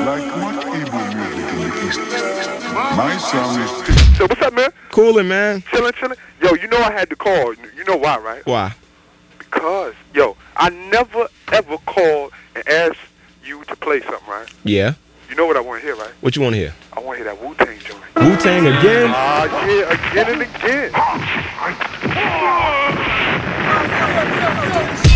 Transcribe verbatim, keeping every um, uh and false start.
like much evil music in the East. My song is... So what's up, man? Coolin', man. Chillin', chillin'. Yo, you know I had to call. You know why, right? Why? Because, yo, I never, ever called and asked you to play something, right? Yeah. You know what I want to hear, right? What you want to hear? I want to hear that Wu-Tang joint. Wu-Tang again? Ah, uh, yeah, again and again.